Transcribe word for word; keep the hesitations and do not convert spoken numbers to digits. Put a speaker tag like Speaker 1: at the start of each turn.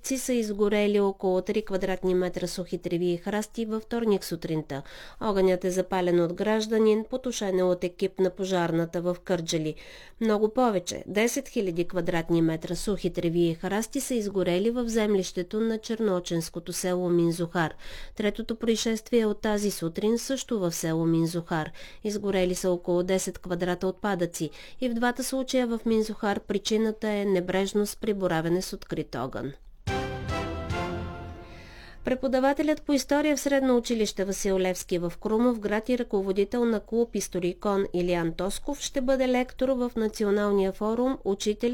Speaker 1: пътници са изгорели около три квадратни метра сухи треви и храсти във вторник сутринта. Огънят е запален от гражданин, потушен е от екип на пожарната в Кърджали. Много повече, десет хиляди квадратни метра сухи треви и храсти са изгорели в землището на чернооченското село Минзухар. Третото происшествие е от тази сутрин също в село Минзухар. Изгорели са около десет квадрата отпадъци. И в двата случая в Минзухар причината е небрежност при боравене с открит огън. Преподавателят по история в средно училище Васил Левски в Крумовград и ръководител на клуб Историкон Илиян Тосков ще бъде лектор в Националния форум "Учителя